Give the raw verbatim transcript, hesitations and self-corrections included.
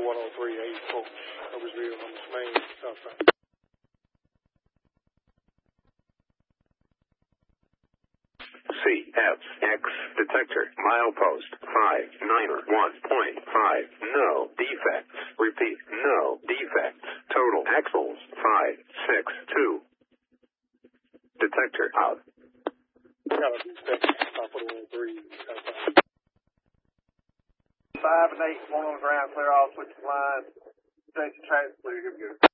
one oh three eight folks. Hubbersville on this main south side. C F X detector milepost five nine one point five. No defects. Repeat, no defects. Total axles five six two. Detector out. We got a defect top of the one oh three south side. Five and eight, one on the ground, clear all, switch the line. Station traffic clear, here we go.